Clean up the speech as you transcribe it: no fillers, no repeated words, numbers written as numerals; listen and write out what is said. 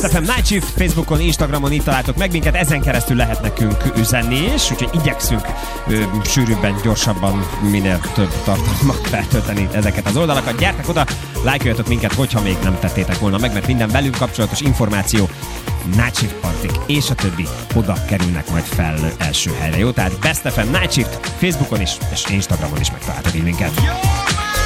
Best FM Night Shift, Facebookon, Instagramon itt találtok meg minket, ezen keresztül lehet nekünk üzenni is, úgyhogy igyekszünk sűrűbben, gyorsabban, minél több tartalmat feltölteni ezeket az oldalakat. Gyertek oda, lájkoljatok minket, hogyha még nem tettétek volna meg, mert minden velünk kapcsolatos információ, Night Shift partik és a többi oda kerülnek majd fel első helyre, jó? Tehát Best FM Night Shift, Facebookon is és Instagramon is megtaláltok így minket.